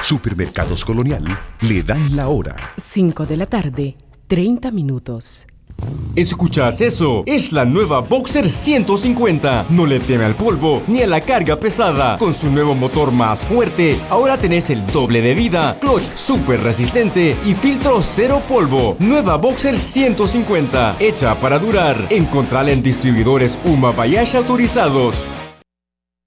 Supermercados Colonial le dan la hora. 5 de la tarde, 30 minutos. ¿Escuchas eso? Es la nueva Boxer 150. No le teme al polvo ni a la carga pesada. Con su nuevo motor más fuerte, ahora tenés el doble de vida, clutch súper resistente y filtro cero polvo. Nueva Boxer 150, hecha para durar. Encontrala en distribuidores Uma Bayash autorizados.